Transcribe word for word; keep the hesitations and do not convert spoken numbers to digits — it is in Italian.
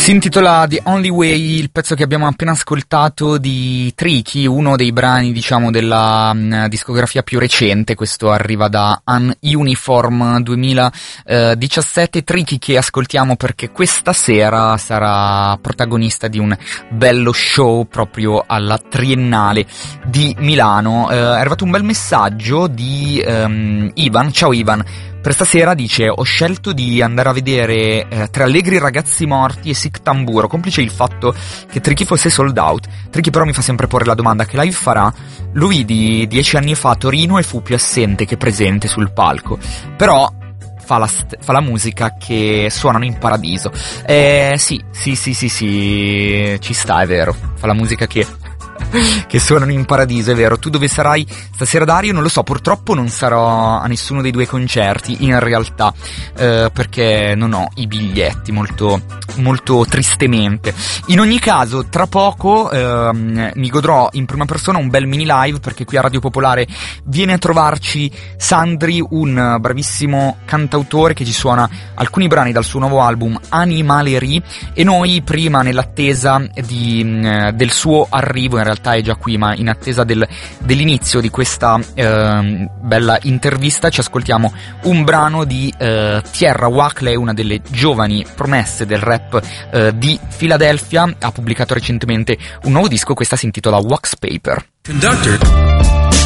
Si intitola The Only Way, il pezzo che abbiamo appena ascoltato di Tricky, uno dei brani, diciamo, della um, discografia più recente. Questo arriva da Ununiform duemiladiciassette. Tricky che ascoltiamo perché questa sera sarà protagonista di un bello show proprio alla Triennale di Milano. Eh, è arrivato un bel messaggio di um, Ivan. Ciao Ivan. Per stasera dice: ho scelto di andare a vedere eh, Tre allegri ragazzi morti e Sic Tamburo, complice il fatto che Tricky fosse sold out. Tricky però mi fa sempre porre la domanda: che live farà? Lo vidi dieci anni fa a Torino e fu più assente che presente sul palco, però fa la, st- fa la musica che suonano in paradiso. Eh sì, sì, sì, sì, sì, ci sta, è vero, fa la musica che... che suonano in paradiso, è vero. Tu dove sarai stasera, Dario? Non lo so, purtroppo non sarò a nessuno dei due concerti in realtà, eh, perché non ho i biglietti, molto molto tristemente. In ogni caso, tra poco ehm, mi godrò in prima persona un bel mini live, perché qui a Radio Popolare viene a trovarci Sandri, un bravissimo cantautore che ci suona alcuni brani dal suo nuovo album Animalerie, e noi prima, nell'attesa di, mh, del suo arrivo, in realtà è già qui, ma in attesa del, dell'inizio di questa eh, bella intervista, ci ascoltiamo un brano di eh, Tierra Wackley, una delle giovani promesse del rap eh, di Philadelphia. Ha pubblicato recentemente un nuovo disco, questa si intitola Wax Paper. Conductor.